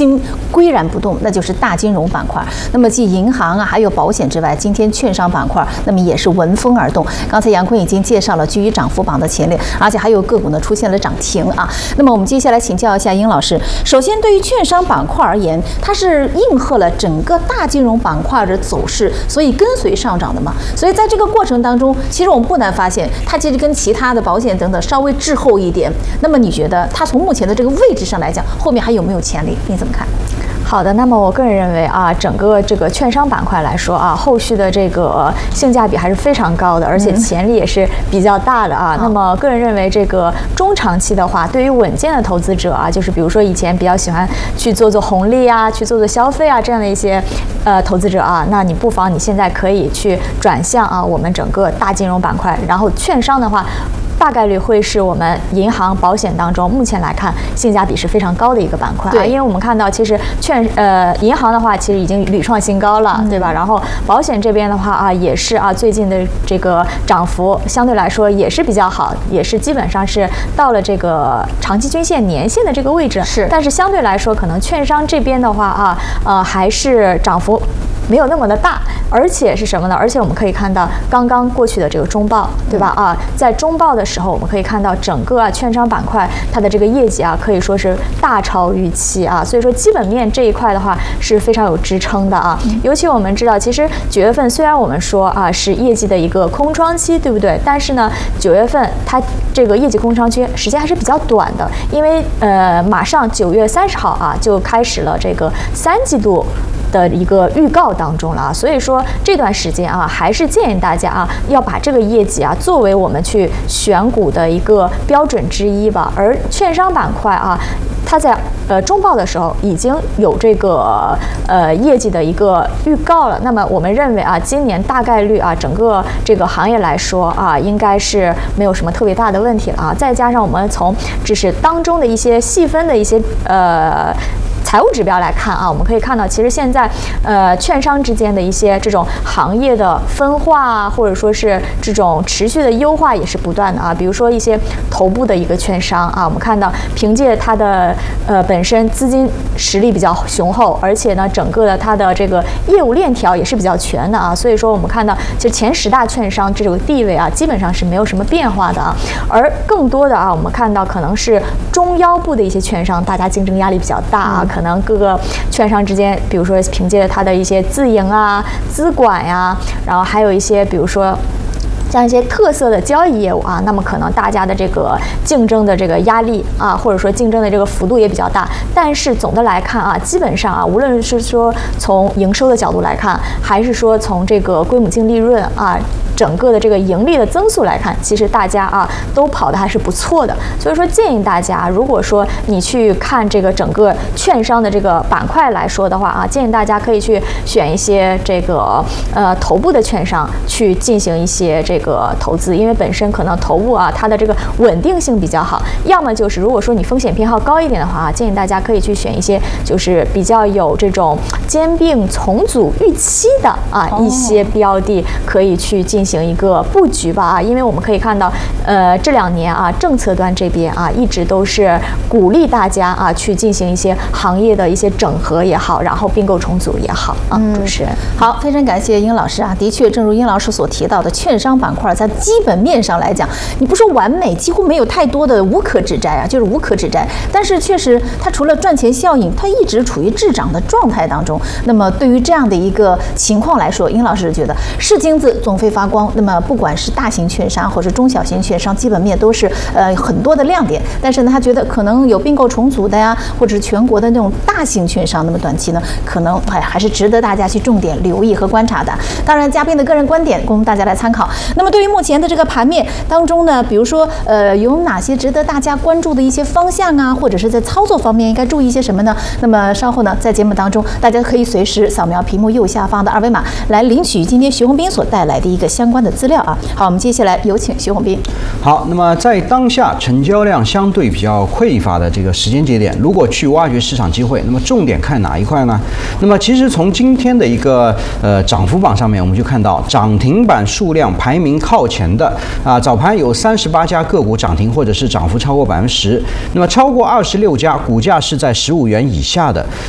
心岿然不动，那就是大金融板块。那么继银行啊还有保险之外，今天券商板块那么也是闻风而动。刚才杨坤已经介绍了居于涨幅榜的前列，而且还有个股呢出现了涨停啊。那么我们接下来请教一下殷老师，首先对于券商板块而言，它是应和了整个大金融板块的走势，所以跟随上涨的嘛。所以在这个过程当中，其实我们不难发现，它其实跟其他的保险等等稍微滞后一点。那么你觉得它从目前的这个位置上来讲，后面还有没有潜力？你怎么看？ 好的，那么我个人认为啊，整个这个券商板块来说啊，后续的这个性价比还是非常高的，而且潜力也是比较大的啊。那么个人认为，这个中长期的话，对于稳健的投资者啊，就是比如说以前比较喜欢去做红利啊，去做消费啊这样的一些投资者啊，那你不妨你现在可以去转向啊我们整个大金融板块，然后券商的话，大概率会是我们银行、保险当中目前来看性价比是非常高的一个板块啊，因为我们看到其实银行的话其实已经屡创新高了，对吧？然后保险这边的话啊也是啊最近的这个涨幅相对来说也是比较好，也是基本上是到了这个长期均线、年线的这个位置。是，但是相对来说可能券商这边的话啊还是涨幅没有那么的大，而且是什么呢？而且我们可以看到刚刚过去的这个中报，对吧？啊，在中报的时候，我们可以看到整个券商板块它的这个业绩啊，可以说是大超预期啊。所以说基本面这一块的话是非常有支撑的啊。尤其我们知道，其实9月份虽然我们说啊是业绩的一个空窗期，对不对？但是呢，9月份它这个业绩空窗期时间还是比较短的，因为马上9月30号啊就开始了这个3季度的一个预告当中了啊，所以说这段时间啊，还是建议大家啊，要把这个业绩啊作为我们去选股的一个标准之一吧。而券商板块啊，它在中报的时候已经有这个业绩的一个预告了。那么我们认为啊，今年大概率啊，整个这个行业来说啊，应该是没有什么特别大的问题了啊。再加上我们从只是当中的一些细分的一些财务指标来看啊，我们可以看到，其实现在券商之间的一些这种行业的分化啊，或者说是这种持续的优化也是不断的啊。比如说一些头部的一个券商啊，我们看到凭借它的本身资金实力比较雄厚，而且呢整个的它的这个业务链条也是比较全的啊。所以说我们看到其实前10大券商这种地位啊，基本上是没有什么变化的啊。而更多的啊，我们看到可能是中腰部的一些券商，大家竞争压力比较大啊。可能各个券商之间，比如说凭借着它的一些自营啊、资管呀，然后还有一些比如说像一些特色的交易业务啊，那么可能大家的这个竞争的这个压力啊，或者说竞争的这个幅度也比较大。但是总的来看啊，基本上啊，无论是说从营收的角度来看，还是说从这个归母净利润啊，整个的这个盈利的增速来看，其实大家啊都跑得还是不错的。所以说建议大家，如果说你去看这个整个券商的这个板块来说的话啊，建议大家可以去选一些这个头部的券商去进行一些这个投资，因为本身可能头部啊它的这个稳定性比较好。要么就是如果说你风险偏好高一点的话啊，建议大家可以去选一些就是比较有这种兼并重组预期的啊一些标的，可以去进行一个布局吧啊。因为我们可以看到这2年啊政策端这边啊一直都是鼓励大家啊去进行一些行业的一些整合也好，然后并购重组也好啊。主持人好，非常感谢殷老师啊。的确，正如殷老师所提到的，券商板块在基本面上来讲，你不说完美，几乎没有太多的无可指摘啊，就是无可指摘。但是确实，它除了赚钱效应，它一直处于滞涨的状态当中。那么对于这样的一个情况来说，殷老师觉得是金子总会发光。那么不管是大型券商或者中小型券商，基本面都是很多的亮点。但是呢，他觉得可能有并购重组的呀，或者是全国的那种大型券商，那么短期呢，可能还是值得大家去重点留意和观察的。当然，嘉宾的个人观点供大家来参考。那么对于目前的这个盘面当中呢，比如说有哪些值得大家关注的一些方向啊，或者是在操作方面应该注意一些什么呢？那么稍后呢，在节目当中，大家可以随时扫描屏幕右下方的2维码来领取今天徐宏斌所带来的一个相关的资料啊。好，我们接下来有请徐宏斌。 好，那么在当下成交量相对比较匮乏的这个时间节点，如果去挖掘市场机会，那么重点看哪一块呢？那么其实从今天的一个涨幅榜上面，我们就看到涨停板数量排名靠前的啊，早盘有38家个股涨停或者是涨幅超过10%，那么超过26家股价是在15元以下的，